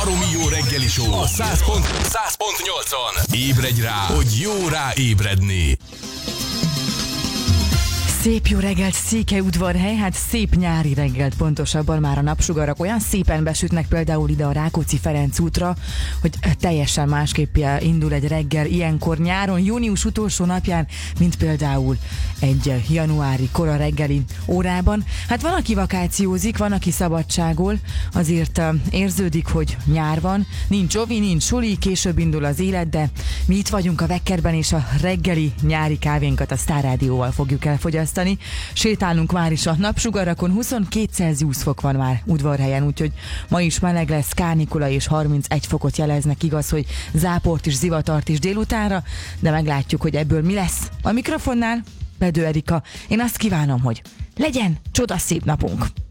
baromi jó reggeli show a 100.8-on. Ébredj rá, hogy jó rá ébredni. Szép jó reggelt, Székelyudvarhely, hát szép nyári reggelt, pontosabban már a napsugarak olyan szépen besütnek például ide a Rákóczi-Ferenc útra, hogy teljesen másképp indul egy reggel ilyenkor nyáron, június utolsó napján, mint például egy januári kora reggeli órában. Hát van, aki vakációzik, van, aki szabadságol, azért érződik, hogy nyár van, nincs ovi, nincs suli, később indul az élet, de mi itt vagyunk a Vekkerben, és a reggeli nyári kávénkat a Sztár Rádióval fogjuk elfogyasztani. Sétálunk már is a napsugarakon, 22 Celsius fok van már Udvarhelyen, úgyhogy ma is meleg lesz, kánikula és 31 fokot jeleznek, igaz, hogy záport és zivatart is délutánra, de meglátjuk, hogy ebből mi lesz. A mikrofonnál Bedő Erika. Én azt kívánom, hogy legyen csodaszép napunk!